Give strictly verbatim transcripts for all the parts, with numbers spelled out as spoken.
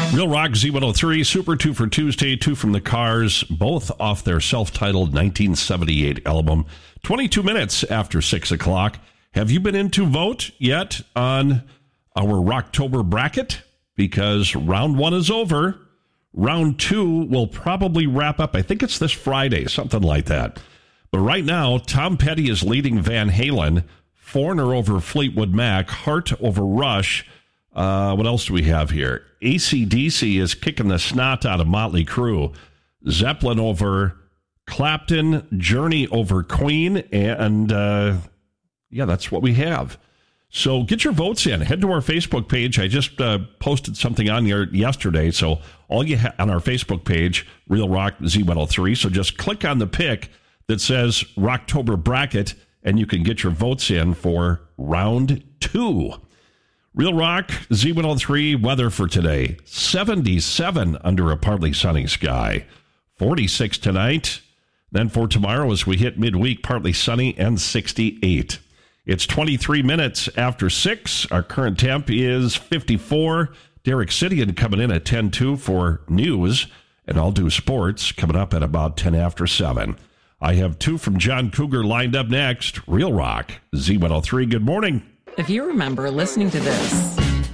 Real Rock Z one oh three, Super two for Tuesday, two from the Cars, both off their self-titled nineteen seventy-eight album. twenty-two minutes after six o'clock. Have you been in to vote yet on our Rocktober bracket? Because round one is over. Round two will probably wrap up. I think it's this Friday, something like that. But right now, Tom Petty is leading Van Halen, Foreigner over Fleetwood Mac, Heart over Rush. Uh, what else do we have here? A C D C is kicking the snot out of Motley Crue. Zeppelin over Clapton, Journey over Queen, and uh, yeah, that's what we have. So get your votes in. Head to our Facebook page. I just uh, posted something on here yesterday. So all you have on our Facebook page, Real Rock Z one oh three. So just click on the pick that says Rocktober Bracket, and you can get your votes in for round two. Real Rock Z one oh three weather for today. seventy-seven under a partly sunny sky. forty-six tonight. Then for tomorrow, as we hit midweek, partly sunny and sixty-eight. It's twenty-three minutes after six. Our current temp is fifty-four. Derek Sidian coming in at ten two for news. And I'll do sports coming up at about ten after seven. I have two from John Cougar lined up next. Real Rock Z one oh three. Good morning. If you remember listening to this,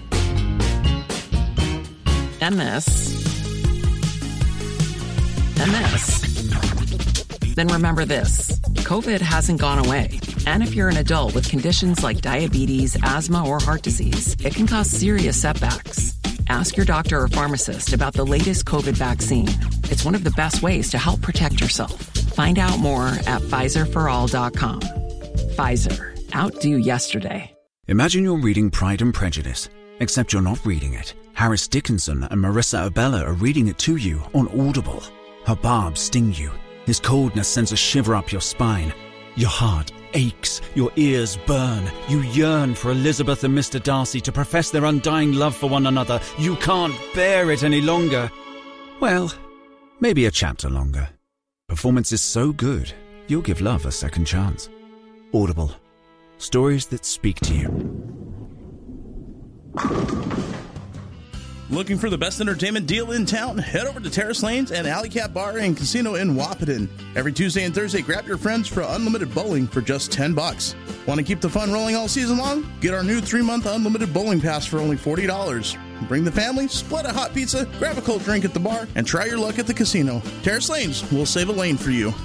and this, and this, then remember this. COVID hasn't gone away. And if you're an adult with conditions like diabetes, asthma, or heart disease, it can cause serious setbacks. Ask your doctor or pharmacist about the latest COVID vaccine. It's one of the best ways to help protect yourself. Find out more at Pfizer for all dot com. Pfizer. Outdo yesterday. Imagine you're reading Pride and Prejudice, except you're not reading it. Harris Dickinson and Marissa Abella are reading it to you on Audible. Her barbs sting you. His coldness sends a shiver up your spine. Your heart aches, your ears burn. You yearn for Elizabeth and Mister Darcy to profess their undying love for one another. You can't bear it any longer. Well, maybe a chapter longer. Performance is so good, you'll give love a second chance. Audible. Stories that speak to you. Looking for the best entertainment deal in town? Head over to Terrace Lanes and Alley Cat Bar and Casino in Wahpeton. Every Tuesday and Thursday, grab your friends for unlimited bowling for just ten bucks. Want to keep the fun rolling all season long? Get our new three-month unlimited bowling pass for only forty dollars. Bring the family, split a hot pizza, grab a cold drink at the bar, and try your luck at the casino. Terrace Lanes will save a lane for you.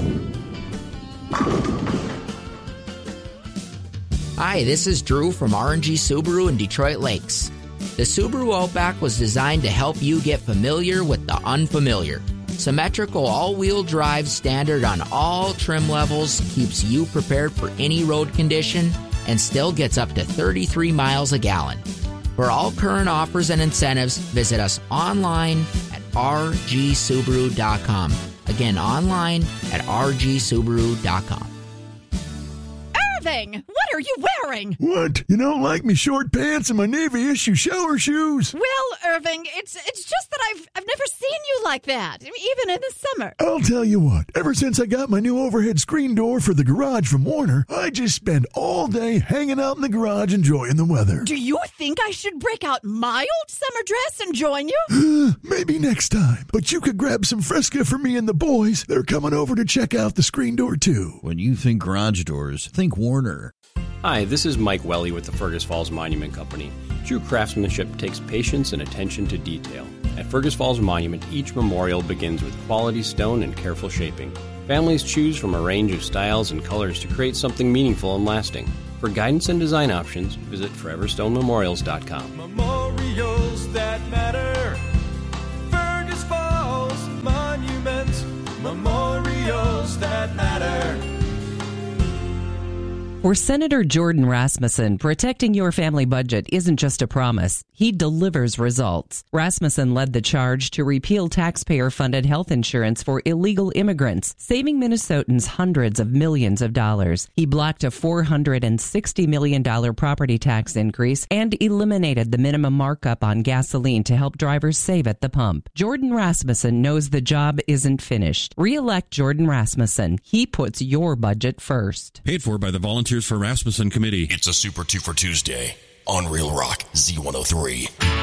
Hi, this is Drew from R and G Subaru in Detroit Lakes. The Subaru Outback was designed to help you get familiar with the unfamiliar. Symmetrical all-wheel drive standard on all trim levels keeps you prepared for any road condition and still gets up to thirty-three miles a gallon. For all current offers and incentives, visit us online at r g subaru dot com. Again, online at r g subaru dot com. Irving, what are you wearing? What? You don't like me short pants and my Navy issue shower shoes? Well, Irving, it's it's just that I've I've never seen you like that, even in the summer. I'll tell you what, ever since I got my new overhead screen door for the garage from Warner, I just spend all day hanging out in the garage enjoying the weather. Do you think I should break out my old summer dress and join you? Maybe next time, but you could grab some Fresca for me and the boys. They're coming over to check out the screen door too. When you think garage doors, think Warner. Hi, this is Mike Welly with the Fergus Falls Monument Company. True craftsmanship takes patience and attention to detail. At Fergus Falls Monument, each memorial begins with quality stone and careful shaping. Families choose from a range of styles and colors to create something meaningful and lasting. For guidance and design options, visit forever stone memorials dot com. Memorials that matter. Fergus Falls Monument. Memorials that matter. For Senator Jordan Rasmussen, protecting your family budget isn't just a promise. He delivers results. Rasmussen led the charge to repeal taxpayer-funded health insurance for illegal immigrants, saving Minnesotans hundreds of millions of dollars. He blocked a four hundred sixty million dollars property tax increase and eliminated the minimum markup on gasoline to help drivers save at the pump. Jordan Rasmussen knows the job isn't finished. Re-elect Jordan Rasmussen. He puts your budget first. Paid for by the Volunteers for Rasmussen Committee. It's a Super two for Tuesday on Real Rock Z one oh three.